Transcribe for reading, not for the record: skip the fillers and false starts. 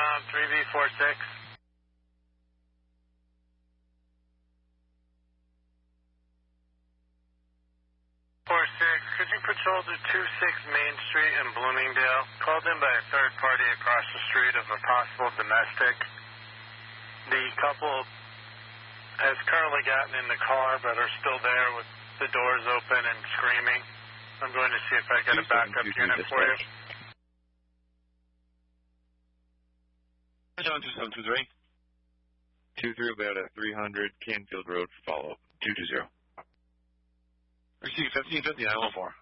3B46. 46, could you patrol to 26 Main Street in Bloomingdale? Called in by a third party across the street of a possible domestic. The couple has currently gotten in the car but are still there with the doors open and screaming. I'm going to see if I get a backup unit for you. John 2723. 23 about at 300 Canfield Road for follow-up. 220. Receive 1550 914.